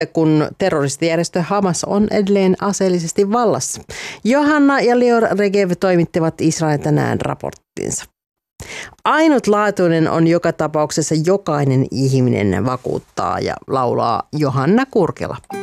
kun terroristijärjestö Hamas on edelleen aseellisesti vallassa. Johanna ja Lior Regev toimittivat Israel tänään raporttinsa. Ainutlaatuinen on joka tapauksessa jokainen ihminen, vakuuttaa ja laulaa Johanna Kurkela.